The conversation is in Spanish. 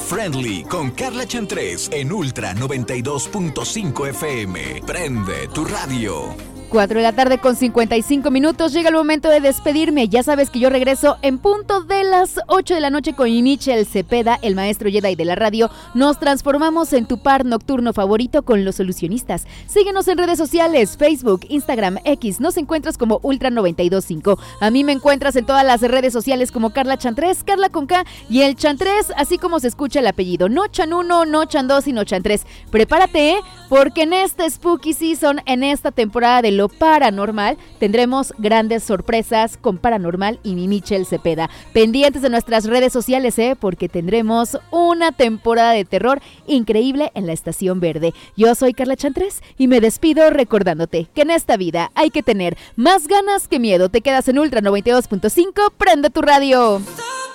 Friendly con Carla Chantrés en Ultra 92.5 FM. Prende tu radio. 4 de la tarde con 55 minutos, llega el momento de despedirme. Ya sabes que yo regreso en punto de las 8 de la noche con Michel Cepeda, el maestro Jedi de la radio. Nos transformamos en tu par nocturno favorito con los solucionistas. Síguenos en redes sociales, Facebook, Instagram, X. Nos encuentras como Ultra 92.5. A mí me encuentras en todas las redes sociales como Carla Chantrés, Carla con K y el Chantrés, así como se escucha el apellido. No Chan 1, no Chan 2 y no Chan 3. Prepárate, porque en esta Spooky Season, en esta temporada de lo paranormal, tendremos grandes sorpresas con Paranormal y mi Michel Cepeda. Pendientes de nuestras redes sociales, porque tendremos una temporada de terror increíble en la Estación Verde. Yo soy Carla Chantrés y me despido recordándote que en esta vida hay que tener más ganas que miedo. Te quedas en Ultra 92.5, prende tu radio.